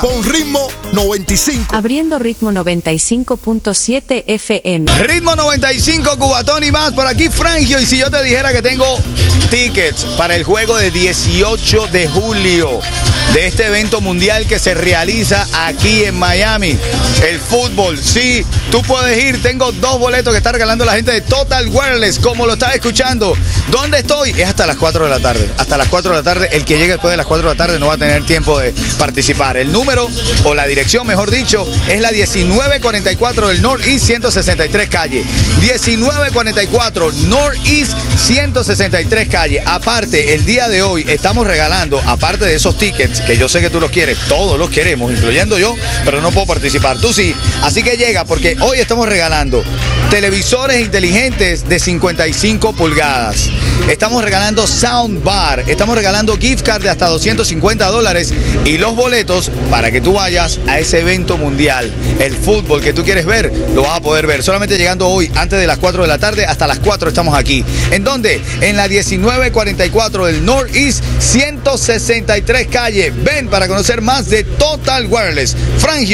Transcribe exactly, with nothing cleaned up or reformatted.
Con Ritmo noventa y cinco. Abriendo Ritmo noventa y cinco punto siete F M. Ritmo noventa y cinco, Cubatón y más. Por aquí Frangio. Y si yo te dijera que tengo tickets para el juego de dieciocho de julio de este evento mundial que se realiza aquí en Miami, el fútbol, sí, tú puedes ir. Tengo dos boletos que está regalando la gente de Total Wireless, como lo estás escuchando. ¿Dónde estoy? Es hasta las cuatro de la tarde. Hasta las cuatro de la tarde. El que llegue después de las cuatro de la tarde no va a tener tiempo de participar. El número, o la dirección, mejor dicho, es la diecinueve cuarenta y cuatro del Northeast ciento sesenta y tres calle. diecinueve cuarenta y cuatro Northeast ciento sesenta y tres calle. Aparte, el día de hoy estamos regalando, aparte de esos tickets, que yo sé que tú los quieres, todos los queremos, incluyendo yo, pero no puedo participar. Tú sí. Así que llega, porque hoy estamos regalando televisores inteligentes de cincuenta y cinco pulgadas. Estamos regalando soundbar. Estamos regalando gift card de hasta doscientos cincuenta dólares y los boletos para que tú vayas a ese evento mundial. El fútbol que tú quieres ver, lo vas a poder ver. Solamente llegando hoy, antes de las cuatro de la tarde, hasta las cuatro estamos aquí. ¿En dónde? En la diecinueve cuarenta y cuatro del Northeast ciento sesenta y tres calle. Ven para conocer más de Total Wireless. Frangio.